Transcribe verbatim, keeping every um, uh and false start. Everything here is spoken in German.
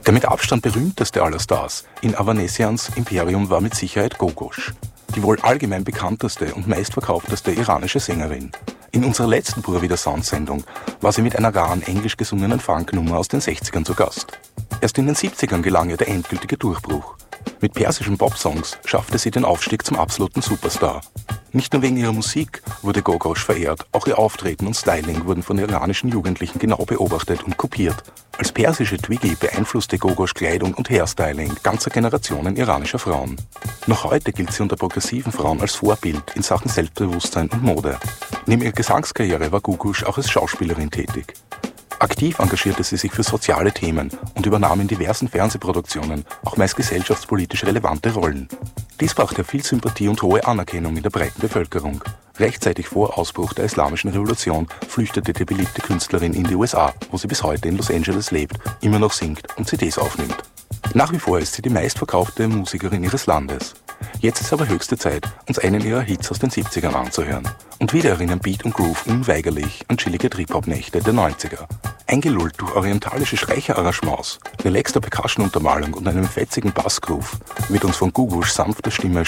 Der mit Abstand berühmteste aller Stars in Avanesians Imperium war mit Sicherheit Gogosch, die wohl allgemein bekannteste und meistverkaufteste iranische Sängerin. In unserer letzten Pur Vida Sound-Sendung war sie mit einer raren englisch gesungenen Funknummer aus den sechzigern zu Gast. Erst in den siebzigern gelang ihr der endgültige Durchbruch. Mit persischen Pop-Songs schaffte sie den Aufstieg zum absoluten Superstar. Nicht nur wegen ihrer Musik wurde Gogosch verehrt, auch ihr Auftreten und Styling wurden von iranischen Jugendlichen genau beobachtet und kopiert. Als persische Twiggy beeinflusste Gogosch Kleidung und Hairstyling ganzer Generationen iranischer Frauen. Noch heute gilt sie unter progressiven Frauen als Vorbild in Sachen Selbstbewusstsein und Mode. Neben ihrer Gesangskarriere war Gogosch auch als Schauspielerin tätig. Aktiv engagierte sie sich für soziale Themen und übernahm in diversen Fernsehproduktionen auch meist gesellschaftspolitisch relevante Rollen. Dies brachte viel Sympathie und hohe Anerkennung in der breiten Bevölkerung. Rechtzeitig vor Ausbruch der Islamischen Revolution flüchtete die beliebte Künstlerin in die U S A, wo sie bis heute in Los Angeles lebt, immer noch singt und C Ds aufnimmt. Nach wie vor ist sie die meistverkaufte Musikerin ihres Landes. Jetzt ist aber höchste Zeit, uns einen ihrer Hits aus den siebzigern anzuhören. Und wieder erinnern Beat und Groove unweigerlich an chillige Trip-Hop-Nächte der neunziger. Eingelullt durch orientalische Streicherarrangements, relaxter Percussion-Untermalung und einem fetzigen Bassgroove wird uns von Gogosch sanfter Stimme